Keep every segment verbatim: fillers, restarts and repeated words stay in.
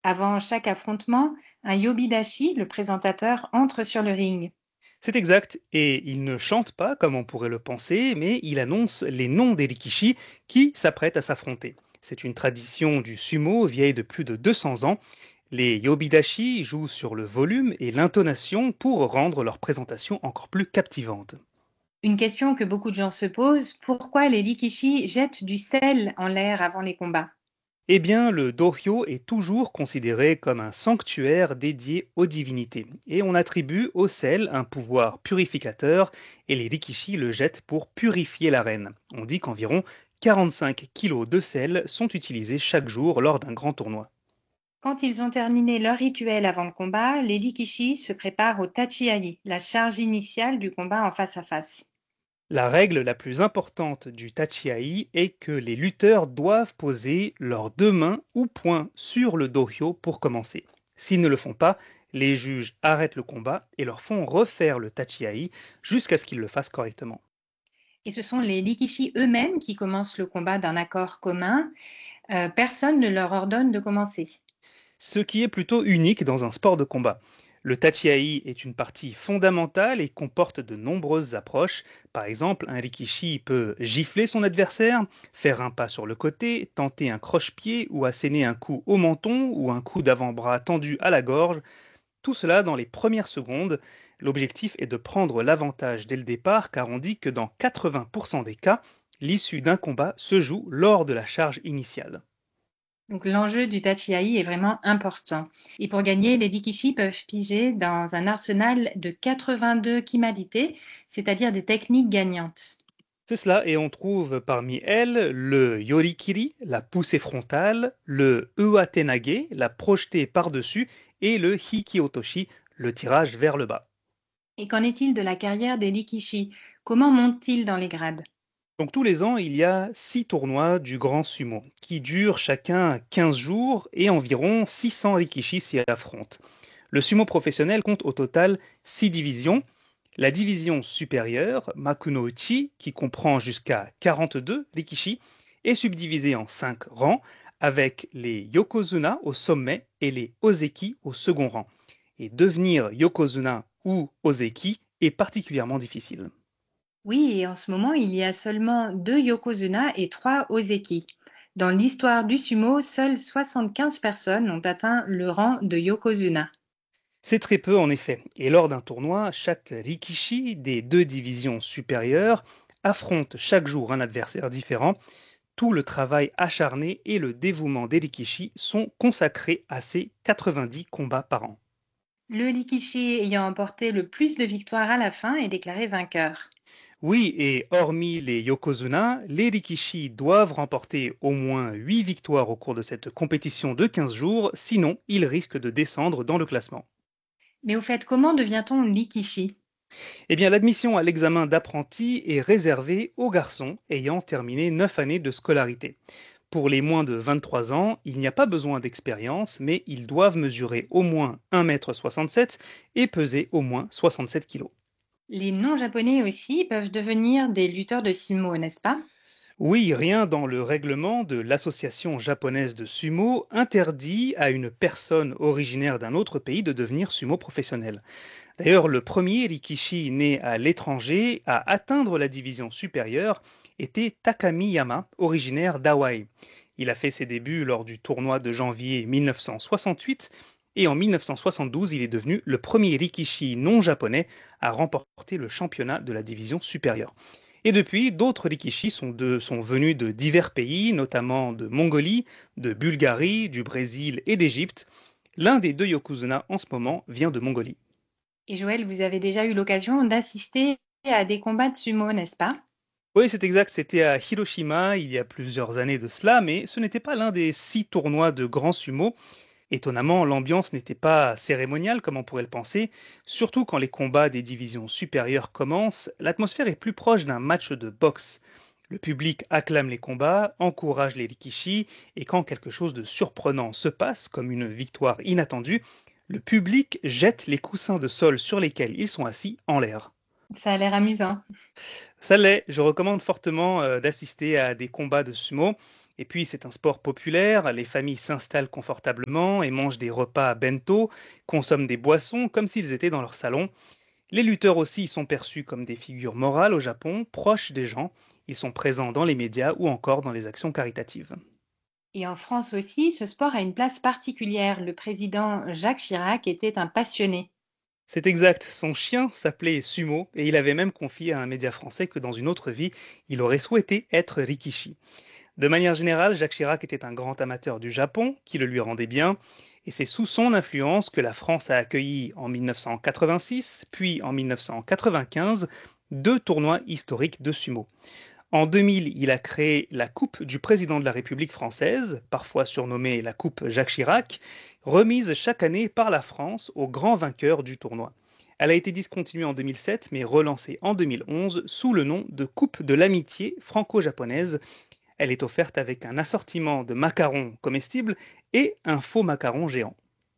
Avant chaque affrontement, un yobidashi, le présentateur, entre sur le ring. C'est exact, et il ne chante pas comme on pourrait le penser, mais il annonce les noms des rikishi qui s'apprêtent à s'affronter. C'est une tradition du sumo vieille de plus de deux cents ans. Les yobidashi jouent sur le volume et l'intonation pour rendre leur présentation encore plus captivante. Une question que beaucoup de gens se posent, pourquoi les Rikishi jettent du sel en l'air avant les combats? Eh bien, le dohyo est toujours considéré comme un sanctuaire dédié aux divinités, et on attribue au sel un pouvoir purificateur, et les rikishi le jettent pour purifier l'arène. On dit qu'environ quarante-cinq kilos de sel sont utilisés chaque jour lors d'un grand tournoi. Quand ils ont terminé leur rituel avant le combat, les Rikishi se préparent au tachiai, la charge initiale du combat en face à face. La règle la plus importante du tachiai est que les lutteurs doivent poser leurs deux mains ou poings sur le dohyo pour commencer. S'ils ne le font pas, les juges arrêtent le combat et leur font refaire le tachiai jusqu'à ce qu'ils le fassent correctement. Et ce sont les Rikishi eux-mêmes qui commencent le combat d'un accord commun. Euh, personne ne leur ordonne de commencer. Ce qui est plutôt unique dans un sport de combat. Le tachiai est une partie fondamentale et comporte de nombreuses approches. Par exemple, un rikishi peut gifler son adversaire, faire un pas sur le côté, tenter un croche-pied ou asséner un coup au menton ou un coup d'avant-bras tendu à la gorge. Tout cela dans les premières secondes. L'objectif est de prendre l'avantage dès le départ car on dit que dans quatre-vingts pour cent des cas, l'issue d'un combat se joue lors de la charge initiale. Donc l'enjeu du tachiai est vraiment important. Et pour gagner, les Rikishi peuvent piger dans un arsenal de quatre-vingt-deux kimalités, c'est-à-dire des techniques gagnantes. C'est cela, et on trouve parmi elles le yorikiri, la poussée frontale, le uatenage, la projetée par-dessus, et le hikiotoshi, le tirage vers le bas. Et qu'en est-il de la carrière des Rikishi? Comment montent-ils dans les grades? Donc tous les ans, il y a six tournois du grand sumo, qui durent chacun quinze jours, et environ six cents rikishi s'y affrontent. Le sumo professionnel compte au total six divisions. La division supérieure, Makuno-uchi, qui comprend jusqu'à quarante-deux rikishi, est subdivisée en cinq rangs, avec les yokozuna au sommet et les ozeki au second rang. Et devenir yokozuna ou ozeki est particulièrement difficile. Oui, et en ce moment, il y a seulement deux yokozuna et trois ozeki. Dans l'histoire du sumo, seules soixante-quinze personnes ont atteint le rang de yokozuna. C'est très peu en effet, et lors d'un tournoi, chaque rikishi des deux divisions supérieures affronte chaque jour un adversaire différent. Tout le travail acharné et le dévouement des rikishi sont consacrés à ces quatre-vingt-dix combats par an. Le Rikishi ayant emporté le plus de victoires à la fin est déclaré vainqueur. Oui, et hormis les yokozuna, les rikishi doivent remporter au moins huit victoires au cours de cette compétition de quinze jours, sinon ils risquent de descendre dans le classement. Mais au fait, comment devient-on Rikishi? Eh bien, l'admission à l'examen d'apprenti est réservée aux garçons ayant terminé neuf années de scolarité. Pour les moins de vingt-trois ans, il n'y a pas besoin d'expérience, mais ils doivent mesurer au moins un mètre soixante-sept et peser au moins soixante-sept kilos. Les non-japonais aussi peuvent devenir des lutteurs de sumo, n'est-ce pas? Oui, rien dans le règlement de l'association japonaise de sumo interdit à une personne originaire d'un autre pays de devenir sumo professionnel. D'ailleurs, le premier Rikishi né à l'étranger à atteindre la division supérieure était Takami Yama, originaire d'Hawaï. Il a fait ses débuts lors du tournoi de janvier mille neuf cent soixante-huit et en mille neuf cent soixante-douze, il est devenu le premier Rikishi non japonais à remporter le championnat de la division supérieure. Et depuis, d'autres Rikishi sont, de- sont venus de divers pays, notamment de Mongolie, de Bulgarie, du Brésil et d'Égypte. L'un des deux Yokozuna en ce moment vient de Mongolie. Et Joël, vous avez déjà eu l'occasion d'assister à des combats de sumo, n'est-ce pas? Oui, c'est exact, c'était à Hiroshima il y a plusieurs années de cela, mais ce n'était pas l'un des six tournois de grand sumo. Étonnamment, l'ambiance n'était pas cérémoniale comme on pourrait le penser, surtout quand les combats des divisions supérieures commencent, l'atmosphère est plus proche d'un match de boxe. Le public acclame les combats, encourage les rikishi, et quand quelque chose de surprenant se passe, comme une victoire inattendue, le public jette les coussins de sol sur lesquels ils sont assis en l'air. Ça a l'air amusant. Ça l'est, je recommande fortement euh, d'assister à des combats de sumo. Et puis c'est un sport populaire, les familles s'installent confortablement et mangent des repas à bento, consomment des boissons comme s'ils étaient dans leur salon. Les lutteurs aussi sont perçus comme des figures morales au Japon, proches des gens. Ils sont présents dans les médias ou encore dans les actions caritatives. Et en France aussi, ce sport a une place particulière. Le président Jacques Chirac était un passionné. C'est exact, son chien s'appelait Sumo et il avait même confié à un média français que dans une autre vie, il aurait souhaité être Rikishi. De manière générale, Jacques Chirac était un grand amateur du Japon, qui le lui rendait bien, et c'est sous son influence que la France a accueilli en mille neuf cent quatre-vingt-six, puis en mille neuf cent quatre-vingt-quinze, deux tournois historiques de sumo. En deux mille, il a créé la Coupe du président de la République française, parfois surnommée la Coupe Jacques Chirac, remise chaque année par la France aux grands vainqueurs du tournoi. Elle a été discontinuée en deux mille sept, mais relancée en deux mille onze sous le nom de Coupe de l'amitié franco-japonaise. Elle est offerte avec un assortiment de macarons comestibles et un faux macaron géant.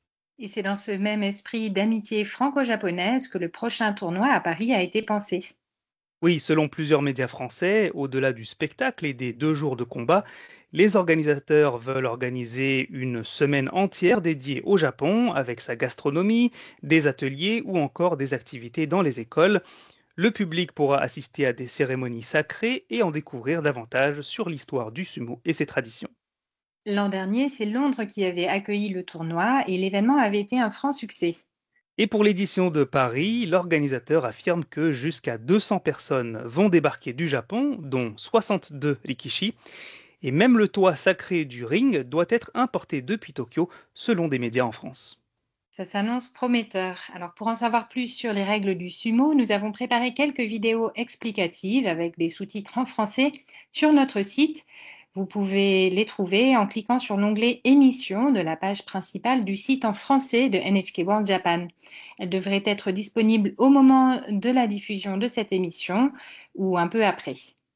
Et c'est dans ce même esprit d'amitié franco-japonaise que le prochain tournoi à Paris a été pensé. Oui, selon plusieurs médias français, au-delà du spectacle et des deux jours de combat, les organisateurs veulent organiser une semaine entière dédiée au Japon, avec sa gastronomie, des ateliers ou encore des activités dans les écoles. Le public pourra assister à des cérémonies sacrées et en découvrir davantage sur l'histoire du sumo et ses traditions. L'an dernier, c'est Londres qui avait accueilli le tournoi et l'événement avait été un franc succès. Et pour l'édition de Paris, l'organisateur affirme que jusqu'à deux cents personnes vont débarquer du Japon, dont soixante-deux rikishi, et même le toit sacré du ring doit être importé depuis Tokyo, selon des médias en France. Ça s'annonce prometteur. Alors pour en savoir plus sur les règles du sumo, nous avons préparé quelques vidéos explicatives avec des sous-titres en français sur notre site. Vous pouvez les trouver en cliquant sur l'onglet Émissions de la page principale du site en français de N H K World Japan. Elles devraient être disponibles au moment de la diffusion de cette émission ou un peu après.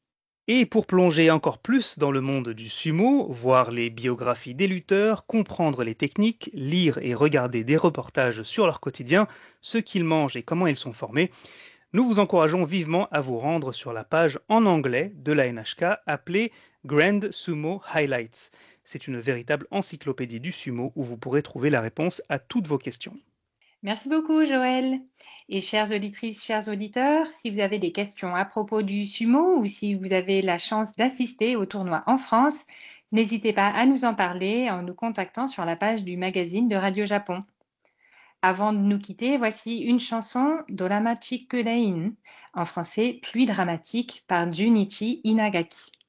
Et pour plonger encore plus dans le monde du sumo, voir les biographies des lutteurs, comprendre les techniques, lire et regarder des reportages sur leur quotidien, ce qu'ils mangent et comment ils sont formés, nous vous encourageons vivement à vous rendre sur la page en anglais de la N H K appelée Grand Sumo Highlights. C'est une véritable encyclopédie du sumo où vous pourrez trouver la réponse à toutes vos questions. Merci beaucoup, Joël. Et chères auditrices, chers auditeurs, si vous avez des questions à propos du sumo ou si vous avez la chance d'assister au tournoi en France, n'hésitez pas à nous en parler en nous contactant sur la page du magazine de Radio Japon. Avant de nous quitter, voici une chanson d'Olama Chikurein, en français Pluie dramatique par Junichi Inagaki.